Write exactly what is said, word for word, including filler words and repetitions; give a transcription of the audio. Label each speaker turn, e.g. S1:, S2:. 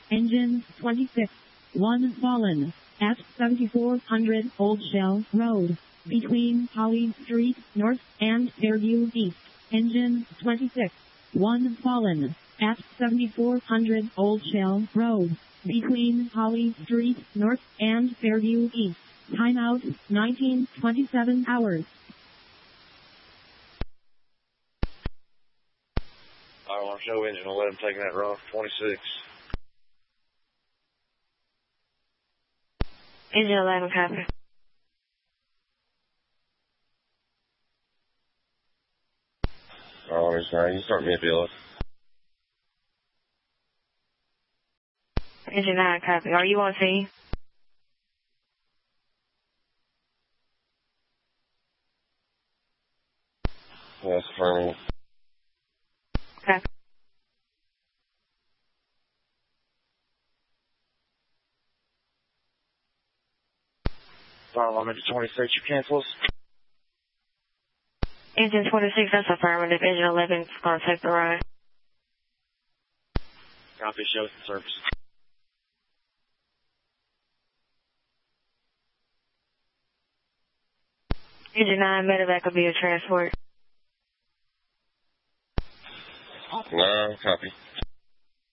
S1: Engine twenty-six. one fallen. At seventy-four hundred Old Shell Road. Between Holly Street North and Fairview East. Engine twenty-six. one fallen. At seventy-four hundred Old Shell Road. Between Holly Street North and Fairview East. Timeout nineteen twenty-seven hours.
S2: I want to show engine eleven taking that run for twenty-six.
S3: Engine eleven, copy.
S2: Oh, it's nine. You start me a bill.
S3: Engine nine, copy. Are you on scene?
S2: Yes, affirmative.
S3: Copy.
S2: Fire alarm engine twenty-six, you cancels.
S3: Engine twenty-six, that's affirmative. Engine eleven is going to take the ride.
S2: Copy, shows the service.
S3: Engine nine, medevac will be a transport.
S2: No, copy.